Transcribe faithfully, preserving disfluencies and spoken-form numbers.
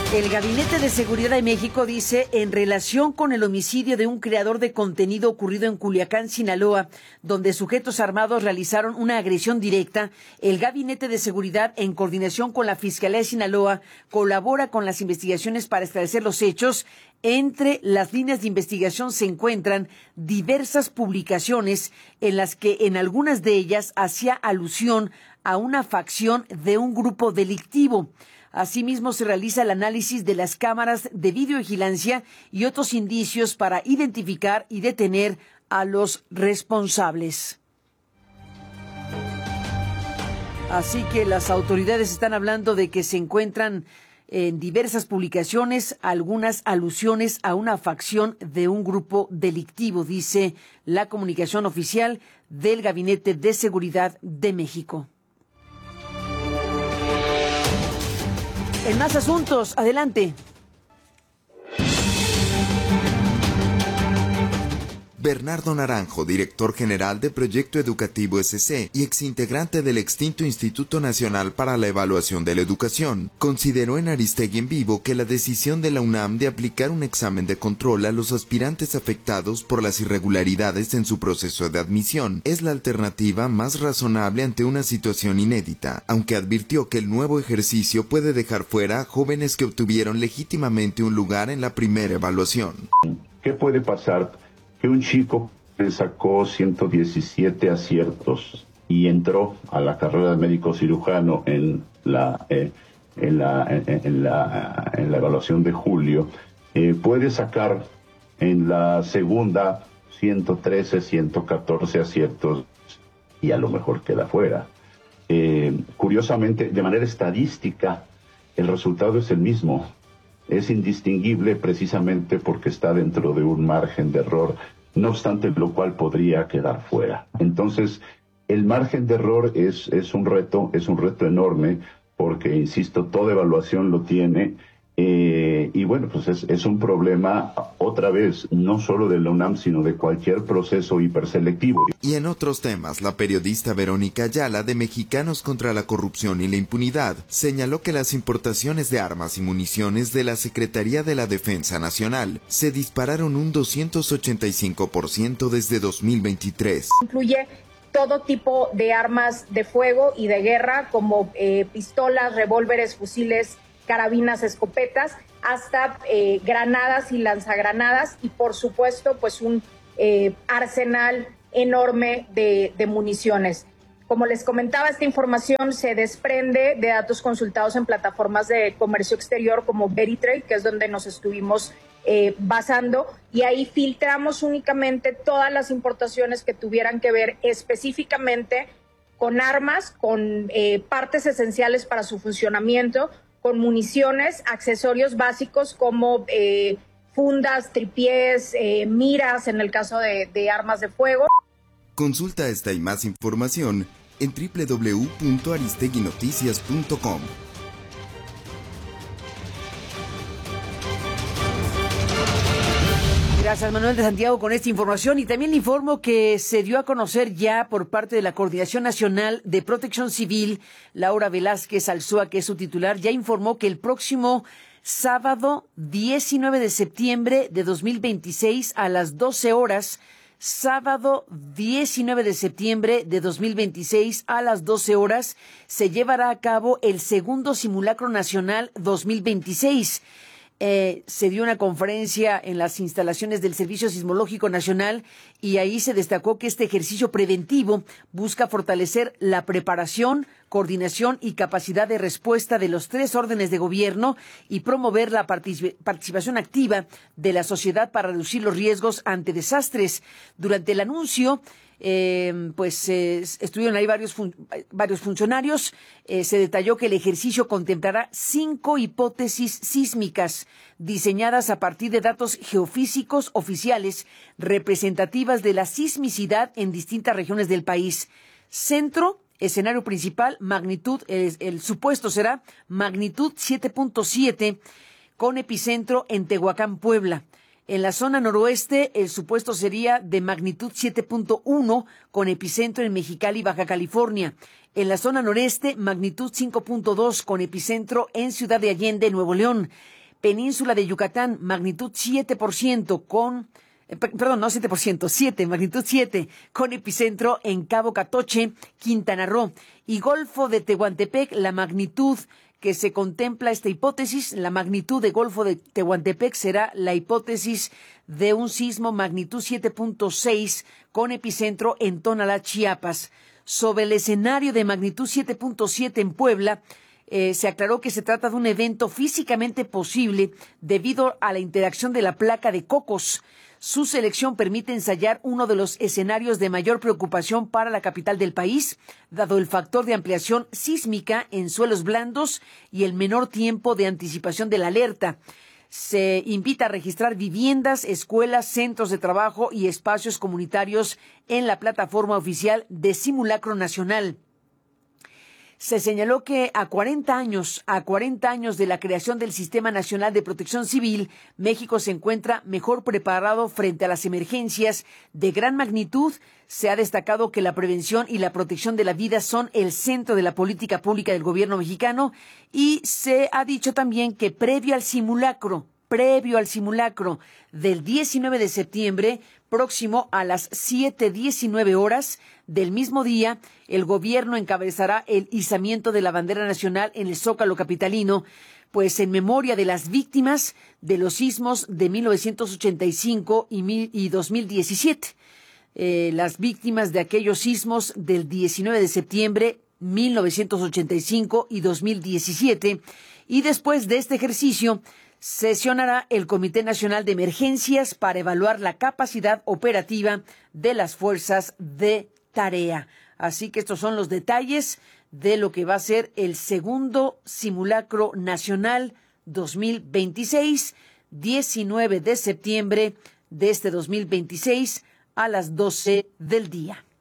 El Gabinete de Seguridad de México dice, en relación con el homicidio de un creador de contenido ocurrido en Culiacán, Sinaloa, donde sujetos armados realizaron una agresión directa, el Gabinete de Seguridad, en coordinación con la Fiscalía de Sinaloa, colabora con las investigaciones para esclarecer los hechos. Entre las líneas de investigación se encuentran diversas publicaciones en las que en algunas de ellas hacía alusión a una facción de un grupo delictivo. Asimismo, se realiza el análisis de las cámaras de videovigilancia y otros indicios para identificar y detener a los responsables. Así que las autoridades están hablando de que se encuentran en diversas publicaciones algunas alusiones a una facción de un grupo delictivo, dice la comunicación oficial del Gabinete de Seguridad de México. En más asuntos, adelante. Bernardo Naranjo, director general de Proyecto Educativo S C y exintegrante del extinto Instituto Nacional para la Evaluación de la Educación, consideró en Aristegui en Vivo que la decisión de la UNAM de aplicar un examen de control a los aspirantes afectados por las irregularidades en su proceso de admisión es la alternativa más razonable ante una situación inédita, aunque advirtió que el nuevo ejercicio puede dejar fuera a jóvenes que obtuvieron legítimamente un lugar en la primera evaluación. ¿Qué puede pasar? Que un chico le sacó ciento diecisiete aciertos y entró a la carrera de médico cirujano en la, eh, en la, en, en la, en la evaluación de julio, eh, puede sacar en la segunda ciento trece, ciento catorce aciertos y a lo mejor queda fuera. Eh, curiosamente, de manera estadística, el resultado es el mismo. Es indistinguible precisamente porque está dentro de un margen de error, no obstante lo cual podría quedar fuera. Entonces, el margen de error es, es un reto, es un reto enorme, porque, insisto, toda evaluación lo tiene, eh, y bueno, pues es, es un problema, otra vez, no solo de la UNAM, sino de cualquier proceso hiperselectivo. Y en otros temas, la periodista Verónica Ayala, de Mexicanos contra la Corrupción y la Impunidad, señaló que las importaciones de armas y municiones de la Secretaría de la Defensa Nacional se dispararon un doscientos ochenta y cinco por ciento desde dos mil veintitrés. Incluye todo tipo de armas de fuego y de guerra, como eh, pistolas, revólveres, fusiles, carabinas, escopetas, hasta eh, granadas y lanzagranadas, y por supuesto, pues un eh, arsenal enorme de, de municiones. Como les comentaba, esta información se desprende de datos consultados en plataformas de comercio exterior como Veritrade, que es donde nos estuvimos eh, basando, y ahí filtramos únicamente todas las importaciones que tuvieran que ver específicamente con armas, con eh, partes esenciales para su funcionamiento, con municiones, accesorios básicos como eh, fundas, tripiés, eh, miras en el caso de, de armas de fuego. Consulta esta y más información en doble u doble u doble u punto aristegui noticias punto com. Gracias, Manuel de Santiago, con esta información. Y también le informo que se dio a conocer ya por parte de la Coordinación Nacional de Protección Civil, Laura Velázquez Alzúa, que es su titular, ya informó que el próximo sábado diecinueve de septiembre de dos mil veintiséis a las doce horas, sábado diecinueve de septiembre de dos mil veintiséis a las doce horas, se llevará a cabo el segundo Simulacro Nacional dos mil veintiséis. Eh, se dio una conferencia en las instalaciones del Servicio Sismológico Nacional y ahí se destacó que este ejercicio preventivo busca fortalecer la preparación, coordinación y capacidad de respuesta de los tres órdenes de gobierno y promover la particip- participación activa de la sociedad para reducir los riesgos ante desastres. Durante el anuncio, Eh, pues eh, estuvieron ahí varios fun- varios funcionarios. Eh, se detalló que el ejercicio contemplará cinco hipótesis sísmicas diseñadas a partir de datos geofísicos oficiales representativas de la sismicidad en distintas regiones del país. Centro, escenario principal, magnitud, el, el supuesto será magnitud siete punto siete con epicentro en Tehuacán, Puebla. En la zona noroeste, el supuesto sería de magnitud siete punto uno, con epicentro en Mexicali, Baja California. En la zona noreste, magnitud cinco punto dos, con epicentro en Ciudad de Allende, Nuevo León. Península de Yucatán, magnitud siete por ciento, con... Eh, perdón, no siete por ciento, siete, magnitud siete, con epicentro en Cabo Catoche, Quintana Roo. Y Golfo de Tehuantepec, la magnitud que se contempla esta hipótesis, la magnitud de Golfo de Tehuantepec será la hipótesis de un sismo magnitud siete punto seis con epicentro en Tonalá, Chiapas. Sobre el escenario de magnitud siete punto siete en Puebla, eh, se aclaró que se trata de un evento físicamente posible debido a la interacción de la placa de Cocos. Su selección permite ensayar uno de los escenarios de mayor preocupación para la capital del país, dado el factor de ampliación sísmica en suelos blandos y el menor tiempo de anticipación de la alerta. Se invita a registrar viviendas, escuelas, centros de trabajo y espacios comunitarios en la plataforma oficial de Simulacro Nacional. Se señaló que a cuarenta años, a cuarenta años de la creación del Sistema Nacional de Protección Civil, México se encuentra mejor preparado frente a las emergencias de gran magnitud. Se ha destacado que la prevención y la protección de la vida son el centro de la política pública del gobierno mexicano y se ha dicho también que previo al simulacro, previo al simulacro del diecinueve de septiembre, próximo a las siete diecinueve horas del mismo día, el gobierno encabezará el izamiento de la bandera nacional en el Zócalo capitalino, pues en memoria de las víctimas de los sismos de mil novecientos ochenta y cinco y dos mil diecisiete. Eh, las víctimas de aquellos sismos del diecinueve de septiembre, mil novecientos ochenta y cinco y dos mil diecisiete. Y después de este ejercicio, sesionará el Comité Nacional de Emergencias para evaluar la capacidad operativa de las fuerzas de tarea. Así que estos son los detalles de lo que va a ser el segundo simulacro nacional dos mil veintiséis, diecinueve de septiembre de este dos mil veintiséis a las doce del día.